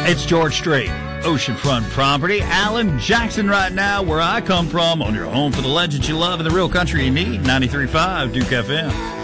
It's George Strait, oceanfront property. Alan Jackson right now, where I come from, on your home for the legends you love and the real country you need. 93.5 Duke FM.